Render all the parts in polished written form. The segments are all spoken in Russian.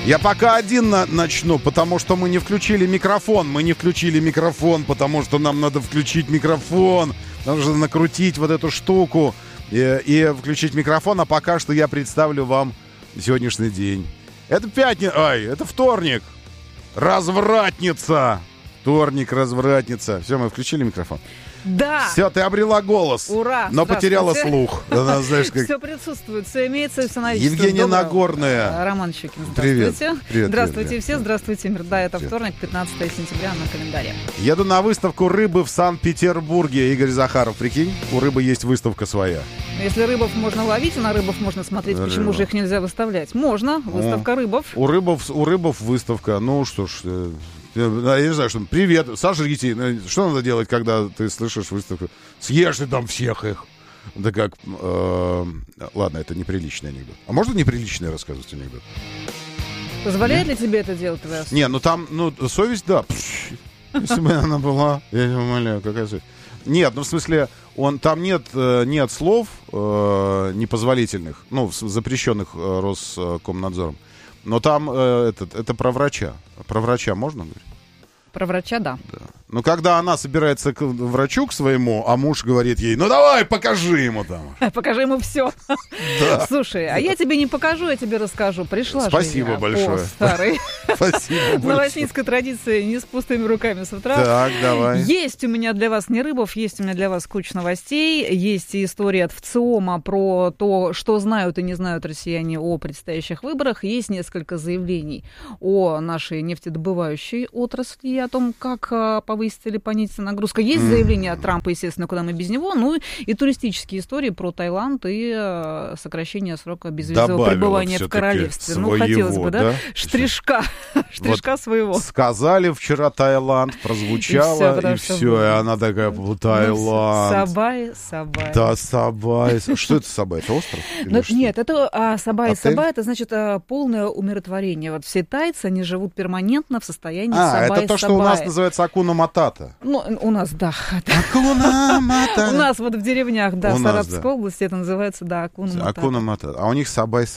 Я пока один начну, потому что мы не включили микрофон. Мы не включили микрофон, потому что нам надо включить микрофон. Нам нужно накрутить вот эту штуку и включить микрофон. А пока что я представлю вам сегодняшний день. Это пятница. Ай, это вторник. Развратница. Вторник, развратница. Все, мы включили микрофон. Да. Все, ты обрела голос. Ура. Но потеряла слух. Она, знаешь, как... Все присутствует, все имеется, все наличие. Евгения Нагорная. Роман Щукин, Привет. здравствуйте. Привет, здравствуйте привет, все, привет. здравствуйте, мир. Да, это Привет. вторник, 15 сентября на календаре. Еду на выставку рыбы в Санкт-Петербурге. Игорь Захаров, прикинь, у рыбы есть выставка своя. Если рыбов можно ловить, а на рыбов можно смотреть, почему же их нельзя выставлять? Можно, выставка рыбов. У рыбов выставка. Ну что ж, я не знаю, что... Привет, сожрите. Что надо делать, когда ты слышишь выставку? Съешь ты там всех их. Да как... Ладно, это неприличный анекдот. А можно неприличный рассказывать анекдот? Позволяет ли тебе это делать твоя совесть? Не, ну там, совесть, да. Если бы она была, я не умоляю, какая совесть. Нет, ну в смысле, там нет слов непозволительных, запрещенных Роскомнадзором. Но там это про врача. Про врача можно говорить? Про врача, да. Но когда она собирается к врачу к своему, а муж говорит ей, ну давай, покажи ему там. Покажи ему все. Да. Слушай, а я тебе не покажу, я тебе расскажу. Пришла Спасибо же я большое. по старой Спасибо большое. новостинской традиции, не с пустыми руками с утра. Так, давай. Есть у меня для вас не рыбов, есть у меня для вас куча новостей. Есть и история от ВЦИОМа про то, что знают и не знают россияне о предстоящих выборах. Есть несколько заявлений о нашей нефтедобывающей отрасли, о том, как повысится или понизится нагрузка. Есть заявление от Трампа, естественно, куда мы без него. Ну и туристические истории про Таиланд и сокращение срока безвизового пребывания в королевстве. Своего, хотелось бы, да? да? Штришка Вот своего. Сказали вчера Таиланд, прозвучало, и все, и она такая, Таиланд. Сабай. Да, Сабай. Что это Сабай? Это остров? Нет, это Сабай. Отель? Сабай, это значит полное умиротворение. Вот все тайцы, они живут перманентно в состоянии Сабай. Это то, что у нас называется Акуна Матата. Ну, у нас, да. Акуна Матата. У нас вот в деревнях, да, У в нас, Саратовской области это называется, да, Акуна Матата. Акуна Матата. А у них Сабай.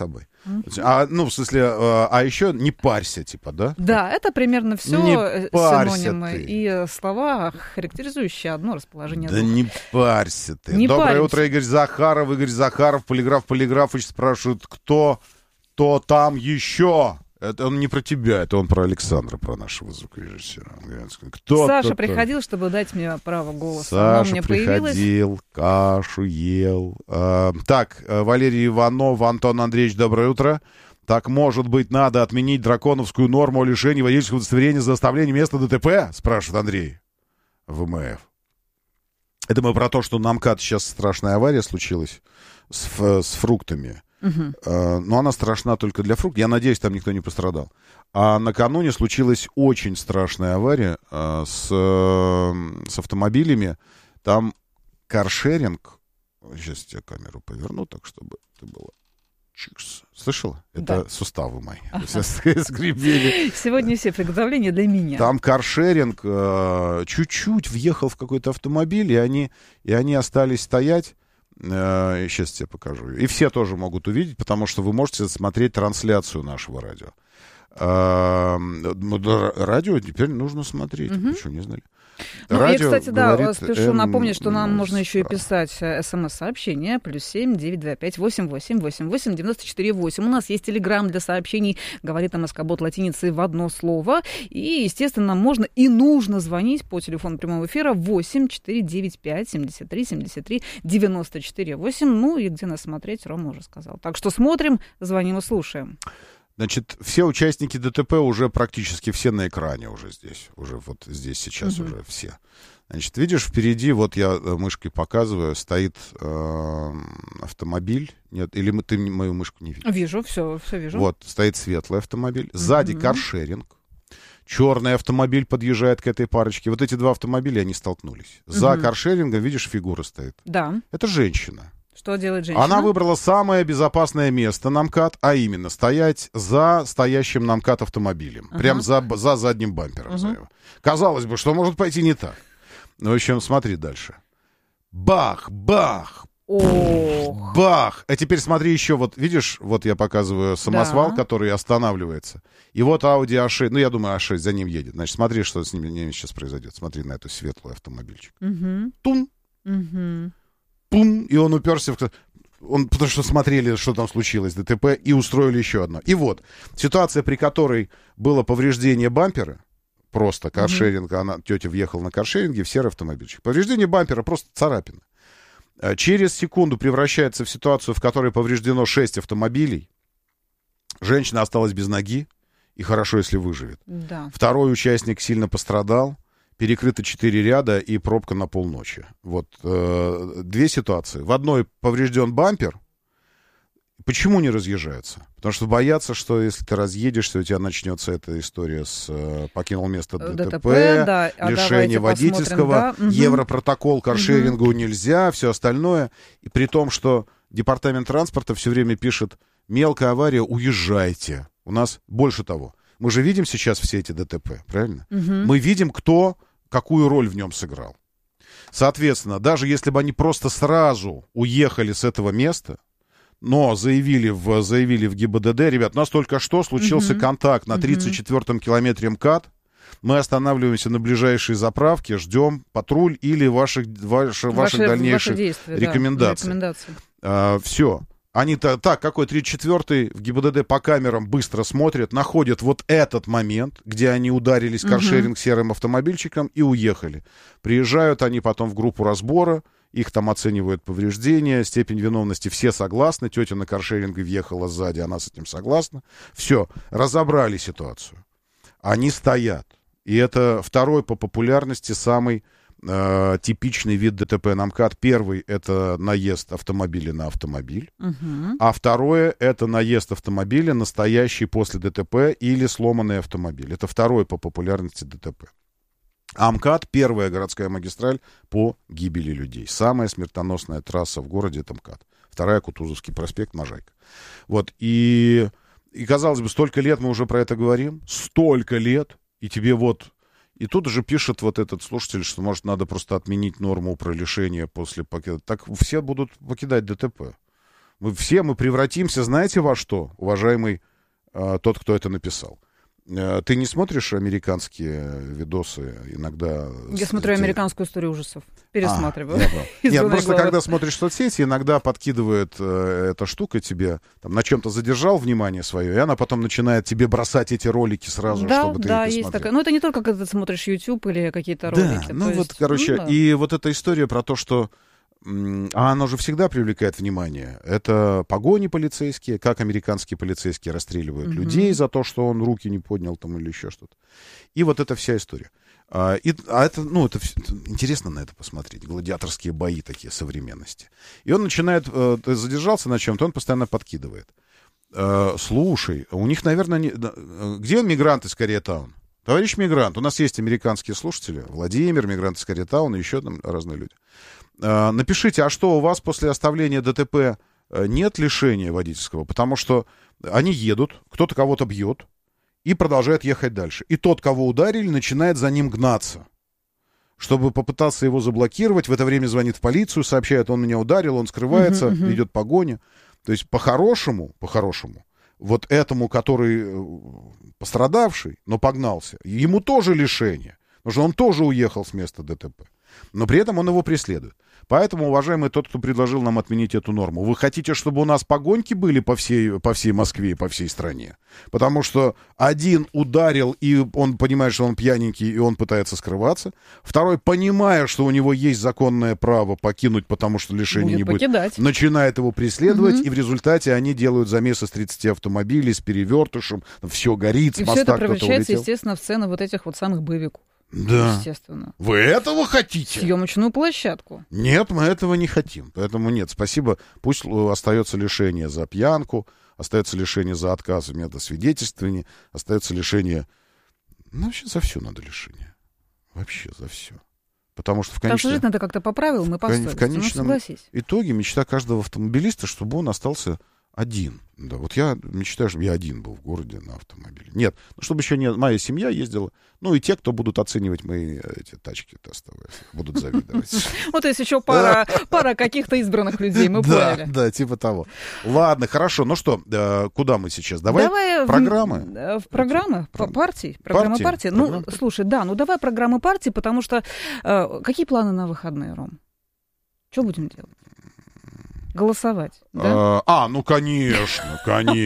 В смысле, а еще не парься, типа, да? Да, это примерно все Не парься синонимы ты. и слова, характеризующие одно расположение Да духа. не парься ты. Не Доброе паримся. утро, Игорь Захаров, Полиграфович спрашивает, кто там еще? Это он не про тебя, это он про Александра, про нашего звукорежиссера. Саша приходил, чтобы дать мне право голоса. Саша мне появилось. приходил, кашу ел. Так, Валерий Иванов, Антон Андреевич, доброе утро. Так, может быть, надо отменить драконовскую норму о лишении водительского удостоверения за оставление места ДТП? Спрашивает Андрей. ВМФ. Это мы про то, что на МКАД сейчас страшная авария случилась с фруктами. Но она страшна только для фруктов. Я надеюсь, там никто не пострадал. А накануне случилась очень страшная авария с автомобилями. Там каршеринг. Сейчас я камеру поверну, так, чтобы это было... Чикс. Слышала? Это да. Суставы мои. Скрипели. Сегодня все приготовления для меня. Там каршеринг чуть-чуть въехал в какой-то автомобиль, и они остались стоять. Сейчас тебе покажу. И все тоже могут увидеть, потому что вы можете смотреть трансляцию нашего радио. Радио теперь нужно смотреть. Вы что, не знали? Я, кстати, да, спешу напомнить, что нам можно еще и писать смс-сообщение +7 925 88 88 94 8. У нас есть телеграм для сообщений, говорит МСК-бот латиницей в одно слово. И, естественно, можно и нужно звонить по телефону прямого эфира 8 495 73 73 94 8. Ну и где нас смотреть, Рома уже сказал. Так что смотрим, звоним и слушаем. Значит, все участники ДТП уже практически все на экране уже здесь. Уже вот здесь сейчас уже все. Значит, видишь, впереди, вот я мышкой показываю, стоит автомобиль. Нет, или ты мою мышку не видишь? Вижу, все вижу. Вот, стоит светлый автомобиль. Сзади каршеринг. Черный автомобиль подъезжает к этой парочке. Вот эти два автомобиля, они столкнулись. За каршерингом, видишь, фигура стоит. Да. Это женщина. Что делает женщина? Она выбрала самое безопасное место на МКАД, а именно стоять за стоящим на МКАД автомобилем. Прям за задним бампером. Казалось бы, что может пойти не так. Ну, в общем, смотри дальше. Бах, бах, Ох. Бах! А теперь смотри еще, вот видишь, вот я показываю самосвал, который останавливается. И вот Audi A6, ну я думаю, A6 за ним едет. Значит, смотри, что с ним сейчас произойдет. Смотри на эту светлую автомобильчик. Тум! Пум! И он уперся в... потому что смотрели, что там случилось, ДТП, и устроили еще одно. И вот, ситуация, при которой было повреждение бампера, просто каршеринг, тетя въехала на каршеринге в серый автомобильчик. Повреждение бампера, просто царапина. Через секунду превращается в ситуацию, в которой повреждено 6 автомобилей. Женщина осталась без ноги, и хорошо, если выживет. Да. Второй участник сильно пострадал. Перекрыто 4 ряда и пробка на полночи. Вот две ситуации. В одной поврежден бампер. Почему не разъезжаются? Потому что боятся, что если ты разъедешься, у тебя начнется эта история с покинул место ДТП, да. лишение водительского, да. Европротокол, каршерингу нельзя, все остальное. И при том, что департамент транспорта все время пишет: мелкая авария, уезжайте. У нас больше того. Мы же видим сейчас все эти ДТП, правильно? Мы видим, кто какую роль в нем сыграл. Соответственно, даже если бы они просто сразу уехали с этого места, но заявили в ГИБДД: ребят, у нас только что случился контакт на 34-м километре МКАД, мы останавливаемся на ближайшей заправке, ждем патруль или ваших дальнейших действия, рекомендаций. Все. Они так, какой 34-й в ГИБДД по камерам быстро смотрят, находят вот этот момент, где они ударились каршеринг серым автомобильчиком и уехали. Приезжают они потом в группу разбора, их там оценивают повреждения, степень виновности, все согласны, тетя на каршеринге въехала сзади, она с этим согласна. Все, разобрали ситуацию. Они стоят. И это второй по популярности самый типичный вид ДТП на МКАД. Первый — это наезд автомобиля на автомобиль, а второе — это наезд автомобиля, настоящий после ДТП, или сломанный автомобиль. Это второй по популярности ДТП. А МКАД — первая городская магистраль по гибели людей. Самая смертоносная трасса в городе — это МКАД. Вторая — Кутузовский проспект, Можайка. Вот, и казалось бы, столько лет мы уже про это говорим, столько лет, и тебе вот... И тут же пишет вот этот слушатель, что, может, надо просто отменить норму про лишение после покида. Так все будут покидать ДТП. Мы превратимся, знаете, во что, уважаемый тот, кто это написал? Ты не смотришь американские видосы иногда? Я смотрю американскую историю ужасов. Пересматриваю. Нет, просто когда смотришь соцсети, иногда подкидывает эта штука тебе, там, на чем-то задержал внимание свое, и она потом начинает тебе бросать эти ролики сразу, чтобы ты их посмотрел. Есть такая. Ну, это не только когда ты смотришь YouTube или какие-то ролики. Да, ну вот, короче, и вот эта история про то, что а оно же всегда привлекает внимание. Это погони полицейские, как американские полицейские расстреливают людей за то, что он руки не поднял там или еще что-то. И вот эта вся история. Это интересно на это посмотреть. Гладиаторские бои такие современности. И он начинает, задержался на чем-то, он постоянно подкидывает. Слушай, у них, наверное, где мигрант из Кореятауна? Товарищ мигрант, у нас есть американские слушатели. Владимир, мигрант из Кореятауна, еще там разные люди. Напишите, а что у вас после оставления ДТП нет лишения водительского? Потому что они едут, кто-то кого-то бьет и продолжает ехать дальше. И тот, кого ударили, начинает за ним гнаться, чтобы попытаться его заблокировать. В это время звонит в полицию, сообщает: он меня ударил, он скрывается, идет погоня. То есть по-хорошему, вот этому, который пострадавший, но погнался, ему тоже лишение, потому что он тоже уехал с места ДТП. Но при этом он его преследует. Поэтому, уважаемый тот, кто предложил нам отменить эту норму, вы хотите, чтобы у нас погоньки были по всей Москве и по всей стране? Потому что один ударил, и он понимает, что он пьяненький, и он пытается скрываться. Второй, понимая, что у него есть законное право покинуть, потому что лишения не будет, начинает его преследовать, и в результате они делают замес из 30 автомобилей с перевертышем, все горит, с моста кто-то улетел. И все это превращается, естественно, в сцены вот этих вот самых боевиков. Да. Естественно. Вы этого хотите? Съемочную площадку. Нет, мы этого не хотим. Поэтому нет, спасибо. Пусть остается лишение за пьянку, остается лишение за отказ в медосвидетельствовании, остается лишение... Ну, вообще за все надо лишение. Вообще за все. Потому что в конечном... надо как-то по правилам и по совести. В конечном итоге мечта каждого автомобилиста, чтобы он остался Один. Да, вот я мечтаю, чтобы я один был в городе на автомобиле. Нет, чтобы еще моя семья ездила. Ну и те, кто будут оценивать мои эти тачки тестовые, будут завидовать. Вот есть еще пара каких-то избранных людей, мы поняли. Да, типа того. Ладно, хорошо. Ну что, куда мы сейчас? Давай программы. В программы партий. Программы партии. Ну, слушай, да, ну давай программы партии, потому что какие планы на выходные, Ром? Что будем делать? Голосовать, да? Ну, конечно.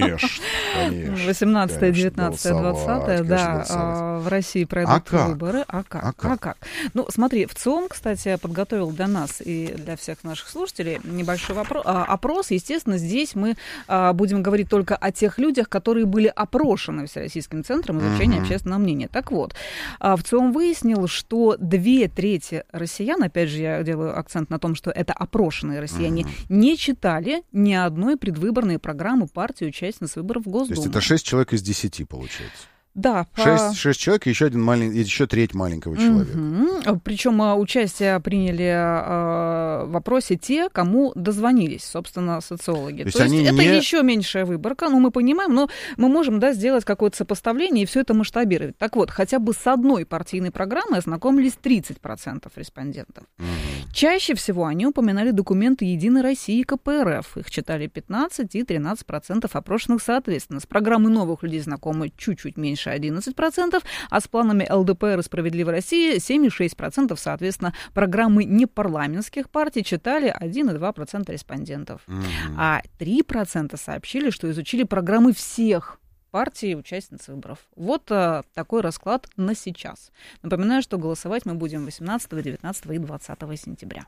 18, 19, 20, да, в России пройдут выборы. А как? Ну, смотри, ВЦИОМ, кстати, подготовил для нас и для всех наших слушателей небольшой опрос. Естественно, здесь мы будем говорить только о тех людях, которые были опрошены Всероссийским центром изучения общественного мнения. Так вот, ВЦИОМ выяснил, что 2/3 россиян, опять же, я делаю акцент на том, что это опрошенные россияне, не читали ни одной предвыборной программы партии участниц выборов в Госдуму. То есть это 6 человек из 10, получается? Да. 6 человек и еще треть маленького человека. Причем участие приняли в вопросе те, кому дозвонились, собственно, социологи. То есть это еще меньшая выборка, мы понимаем, но мы можем, сделать какое-то сопоставление и все это масштабировать. Так вот, хотя бы с одной партийной программой ознакомились 30% респондентов. Чаще всего они упоминали документы «Единой России» и КПРФ. Их читали 15 и 13% опрошенных соответственно. С программой новых людей знакомы чуть-чуть меньше 11%, а с планами ЛДПР и «Справедливой России» 7,6%, соответственно, программы непарламентских партий читали 1,2% респондентов. А 3% сообщили, что изучили программы всех партий участниц выборов. Вот такой расклад на сейчас. Напоминаю, что голосовать мы будем 18, 19 и 20 сентября.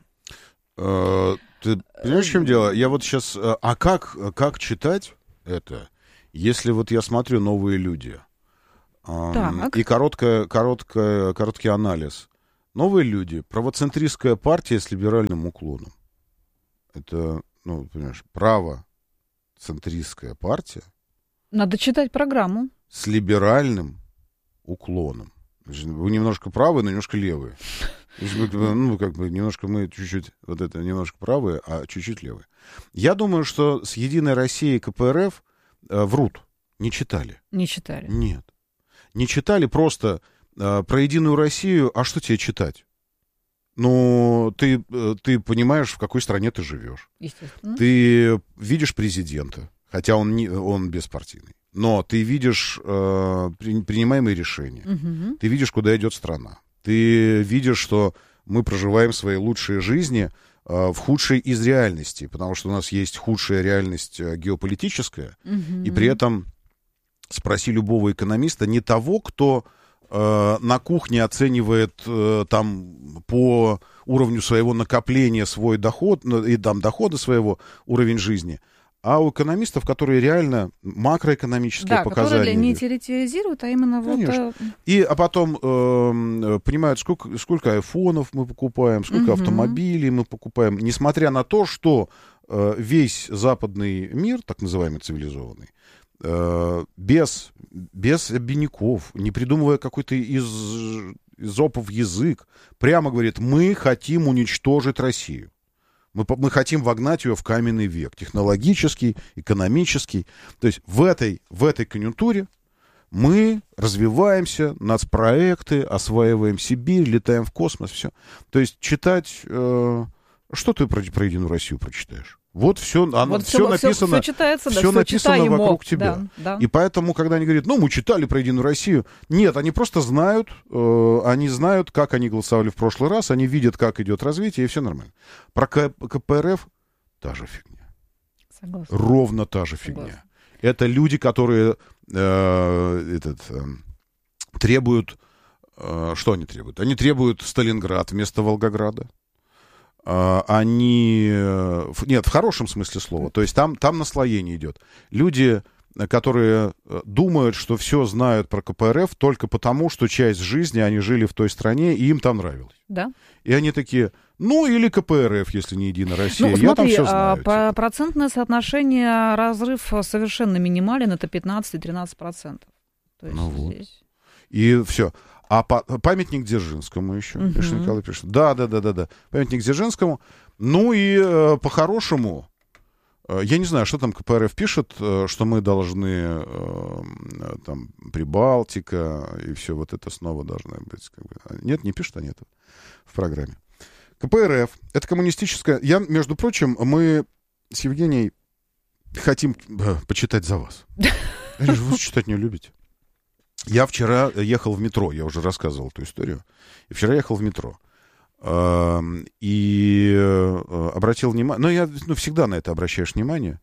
Ты понимаешь, в чем дело? Я вот сейчас... как читать это, если вот я смотрю «Новые люди»? И короткий анализ. «Новые люди» — правоцентристская партия с либеральным уклоном. Это, понимаешь, правоцентристская партия. Надо читать программу. С либеральным уклоном. Вы немножко правые, но немножко левые. Немножко мы чуть-чуть, немножко правые, а чуть-чуть левые. Я думаю, что с «Единой Россией» и КПРФ врут. Не читали. Не читали. Нет. Не читали просто про «Единую Россию», а что тебе читать? Ты понимаешь, в какой стране ты живешь. Естественно. Ты видишь президента, хотя он беспартийный. Но ты видишь принимаемые решения. Ты видишь, куда идет страна. Ты видишь, что мы проживаем свои лучшие жизни в худшей из реальностей, потому что у нас есть худшая реальность геополитическая, и при этом спроси любого экономиста, не того, кто на кухне оценивает там по уровню своего накопления свой доход и дохода своего, уровень жизни, а у экономистов, которые реально макроэкономические показания. Которые не теоретизируют, а именно Конечно. А потом понимают, сколько айфонов мы покупаем, сколько автомобилей мы покупаем, несмотря на то, что весь западный мир, так называемый цивилизованный, без обиняков, не придумывая какой-то изопов язык, прямо говорит: мы хотим уничтожить Россию. Мы хотим вогнать ее в каменный век. Технологический, экономический. То есть в этой конъюнктуре мы развиваемся, нацпроекты, осваиваем Сибирь, летаем в космос, все. То есть читать... что ты про «Единую Россию» прочитаешь? Вот все, все написано, все написано вокруг тебя. Да. И поэтому, когда они говорят, мы читали про «Единую Россию», нет, они просто знают, как они голосовали в прошлый раз, они видят, как идет развитие, и все нормально. Про КПРФ та же фигня. Согласна. Ровно та же фигня. Согласна. Это люди, которые требуют... что они требуют? Они требуют Сталинград вместо Волгограда. Нет, в хорошем смысле слова. То есть там наслоение идет. Люди, которые думают, что все знают про КПРФ только потому, что часть жизни они жили в той стране, и им там нравилось. Да. И они такие, или КПРФ, если не «Единая Россия». Я смотри, там все знаю. Процентное соотношение, разрыв совершенно минимален, это 15-13%. То есть здесь... И все. А памятник Дзержинскому еще. Миша Николай пишет. Да. Памятник Дзержинскому. И по-хорошему, Я не знаю, что там КПРФ пишет, что мы должны, там, Прибалтика, и все вот это снова должно быть. Как бы. Нет, не пишут они это в программе. КПРФ — это коммунистическая... Между прочим, мы с Евгенией хотим почитать за вас. Вы читать не любите. Я вчера ехал в метро, я уже рассказывал эту историю. И вчера ехал в метро. И обратил внимание, всегда на это обращаешь внимание,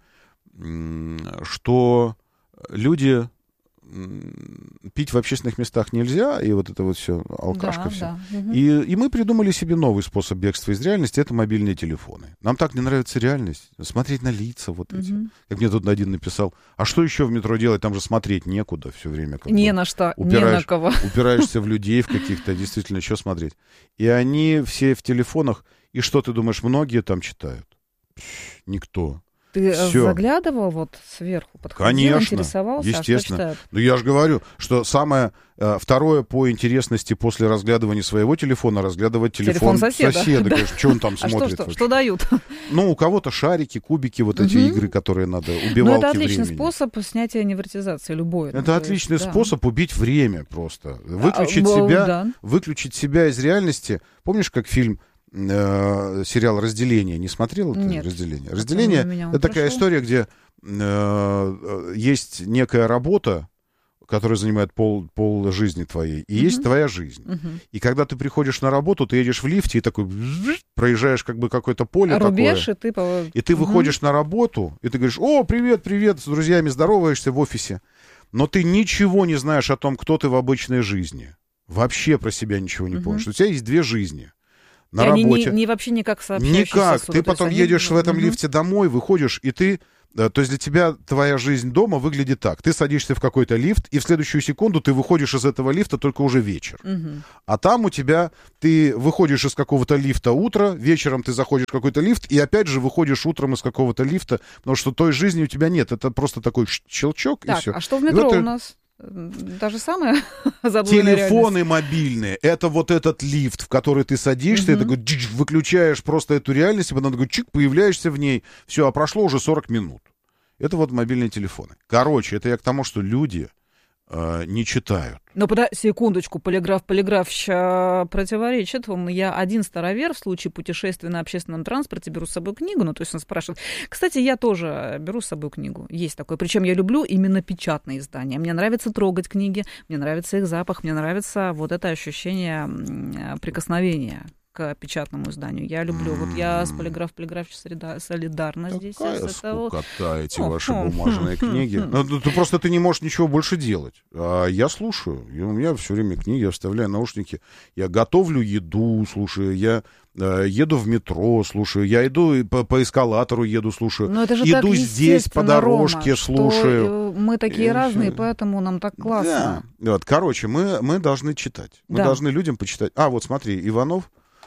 что люди пить в общественных местах нельзя, и вот это вот все, алкашка, все. Да. Угу. И мы придумали себе новый способ бегства из реальности, это мобильные телефоны. Нам так не нравится реальность, смотреть на лица вот эти. Как мне тут один написал, а что еще в метро делать, там же смотреть некуда все время. Не на что, не на кого. Упираешься в людей в каких-то, действительно, что смотреть. И они все в телефонах, и что ты думаешь, многие там читают? Никто. Ты заглядывал вот сверху, подходил, интересовался? Естественно. А что я же говорю, что самое второе по интересности после разглядывания своего телефона — разглядывать телефон соседа. Да. Конечно, что он там смотрит? Что дают? У кого-то шарики, кубики, вот эти игры, которые надо, убивалки времени. Это отличный способ снятия невротизации, любой. Это отличный способ убить время просто. Выключить себя из реальности. Помнишь, как фильм... сериал «Разделение». Не смотрел это? Нет. «Разделение» — это такая история, где есть некая работа, которая занимает пол жизни твоей, и есть твоя жизнь. И когда ты приходишь на работу, ты едешь в лифте и такой проезжаешь как бы какое-то поле рубеж, такое. И ты выходишь на работу, и ты говоришь: «О, привет, с друзьями здороваешься в офисе». Но ты ничего не знаешь о том, кто ты в обычной жизни. Вообще про себя ничего не помнишь. У тебя есть две жизни. На работе. Они вообще никак сообщающиеся. Никак. Ты потом едешь в этом лифте домой, выходишь, и ты... То есть для тебя твоя жизнь дома выглядит так. Ты садишься в какой-то лифт, и в следующую секунду ты выходишь из этого лифта только уже вечер. А там у тебя... Ты выходишь из какого-то лифта утро, вечером ты заходишь в какой-то лифт, и опять же выходишь утром из какого-то лифта, потому что той жизни у тебя нет. Это просто такой щелчок, так, и все. А что в метро у нас? Та же самая заблудная телефоны реальность. Мобильные — это вот этот лифт, в который ты садишься, и такой выключаешь просто эту реальность, и потом такой чик, появляешься в ней. Все, а прошло уже 40 минут. Это вот мобильные телефоны. Короче, это я к тому, что люди не читают. Но секундочку, полиграф противоречит. Я один старовер, в случае путешествия на общественном транспорте беру с собой книгу. То есть он спрашивает. Кстати, я тоже беру с собой книгу. Есть такое. Причем я люблю именно печатные издания. Мне нравится трогать книги, мне нравится их запах, мне нравится вот это ощущение прикосновения к печатному изданию. Я люблю. Вот я с полиграф солидарна здесь. Такая скукота, эти ваши бумажные книги. Ты не можешь ничего больше делать. А я слушаю. И у меня все время книги, я вставляю наушники. Я готовлю еду, слушаю. Я еду в метро, слушаю. Я иду по эскалатору, еду, слушаю. Иду здесь по дорожке, Рома, слушаю. Мы такие разные, поэтому нам так классно. Да. Вот, короче, мы должны читать. Мы должны людям почитать. Вот смотри, Иванов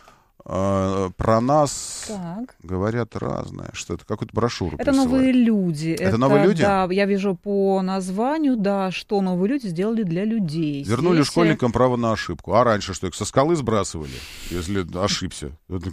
про нас говорят разное. Что это? Какую-то брошюру Это присылали. Новые люди. Это новые люди? Да, я вижу по названию, что новые люди сделали для людей. Вернули школьникам право на ошибку. А раньше что, их со скалы сбрасывали, если ошибся?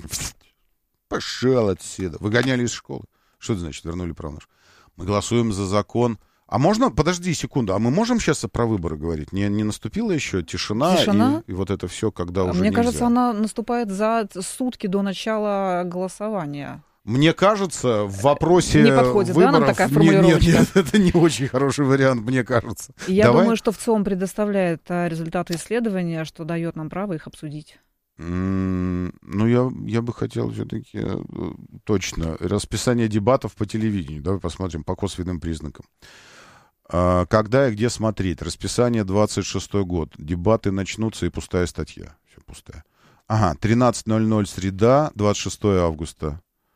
Пошел отсюда. Выгоняли из школы. Что это значит, вернули право на ошибку? Мы голосуем за закон. А можно, подожди секунду, а мы можем сейчас про выборы говорить? Не наступила еще тишина? И вот это все, когда уже Мне нельзя? Кажется, она наступает за сутки до начала голосования. Мне кажется, в вопросе не подходит, выборов... нам такая формулировочка? Нет, это не очень хороший вариант, мне кажется. Я думаю, что ВЦИОМ предоставляет результаты исследования, что дает нам право их обсудить. Я бы хотел все-таки точно расписание дебатов по телевидению. Давай посмотрим по косвенным признакам. Когда и где смотреть? Расписание 26-й год. Дебаты начнутся и пустая статья. Все пустая. 13:00 среда, 26 августа.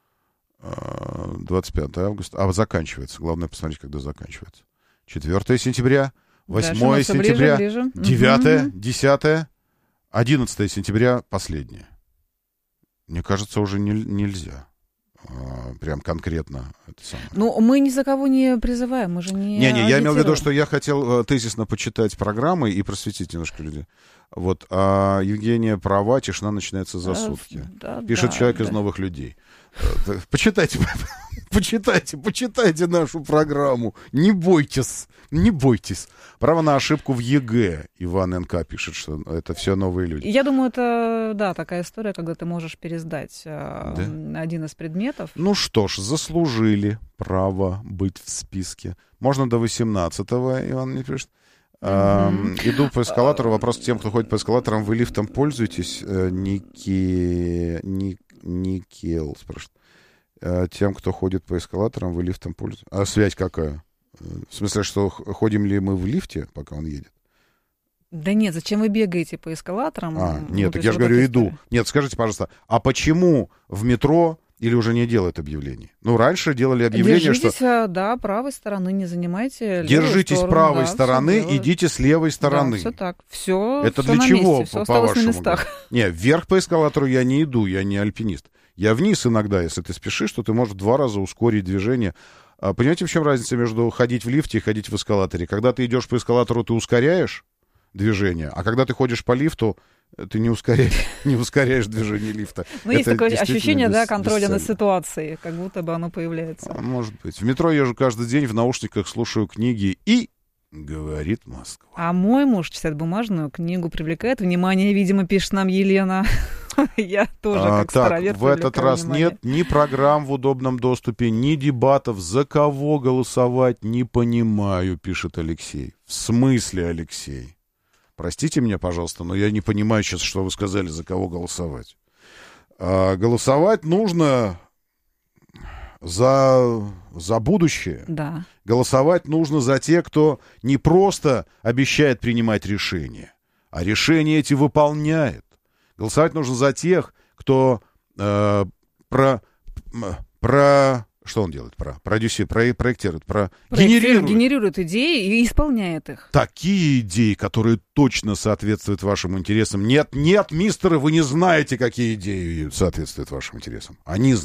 25 августа. Заканчивается. Главное посмотреть, когда заканчивается. 4 сентября, 8 сентября, ближе. 9, 10, 11 сентября последнее. Мне кажется, уже нельзя. Прям конкретно это самое. Мы ни за кого не призываем, мы же не я имел в виду, что я хотел тезисно почитать программы и просветить немножко людей. Вот, Евгения права, тишина начинается за сутки. Пишет человек из «Новых людей». Почитайте Почитайте нашу программу. Не бойтесь. Право на ошибку в ЕГЭ. Иван НК пишет, что это все новые люди. Я думаю, это, да, такая история, когда ты можешь пересдать один из предметов. Ну что ж, заслужили право быть в списке. Можно до 18-го, Иван мне пишет. Иду по эскалатору. Вопрос к тем, кто ходит по эскалаторам. Вы лифтом пользуетесь? Никел спрашивает. Тем, кто ходит по эскалаторам, вы лифтом пользуетесь? А связь какая? В смысле, что ходим ли мы в лифте, пока он едет? Да нет, зачем вы бегаете по эскалаторам? Нет, так я же говорю, иду. Нет, скажите, пожалуйста, а почему в метро или уже не делают объявлений? Ну, раньше делали объявление, держитесь, да, правой стороны, не занимайте левую держитесь сторону, правой да, стороны, идите с левой стороны. Да, все так. Все. Это все для на чего, месте, все осталось на местах. Не, вверх по эскалатору я не иду, я не альпинист. Я вниз иногда, если ты спешишь, то ты можешь в 2 раза ускорить движение. Понимаете, в чем разница между ходить в лифте и ходить в эскалаторе? Когда ты идешь по эскалатору, ты ускоряешь движение, а когда ты ходишь по лифту, ты не ускоряешь движение лифта. Ну, есть такое ощущение, да, контроля над ситуацией, как будто бы оно появляется. Может быть. В метро езжу каждый день, в наушниках слушаю книги и говорит Москва. А мой муж читает бумажную книгу, привлекает внимание, видимо, пишет нам Елена. Я тоже как старовер в этот раз внимание. Нет ни программ в удобном доступе, ни дебатов. За кого голосовать, не понимаю, пишет Алексей. В смысле, Алексей? Простите меня, пожалуйста, но я не понимаю сейчас, что вы сказали, за кого голосовать. Голосовать нужно за будущее. Да. Голосовать нужно за тех, кто не просто обещает принимать решения, а решения эти выполняет. Голосовать нужно за тех, кто что он делает? Проектирует, генерирует идеи и исполняет их. Такие идеи, которые точно соответствуют вашим интересам. Нет, мистер, вы не знаете, какие идеи соответствуют вашим интересам. Они